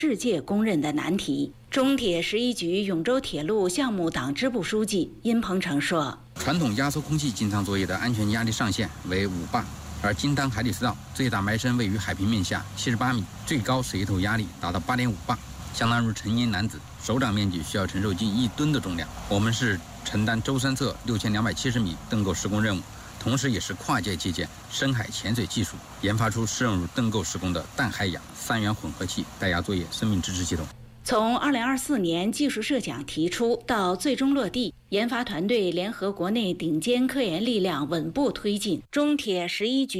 世界公认的难题。中铁11局永州铁路项目党支部书记殷鹏程说：“ 传统压缩空气进舱作业的安全压力上限为5磅，而金丹海底隧道最大埋深位于海平面下78米，最高水头压力达到8.5磅，相当于成年男子手掌面积需要承受近1吨的重量。我们是承担舟山侧6270米登构施工任务。”同时，也是跨界借鉴深海潜水技术，研发出适用于登构施工的淡海氧3元混合气带压作业生命支持系统。 从2024年技术设想提出到最终落地，研发团队联合国内顶尖科研力量，稳步推进。中铁11局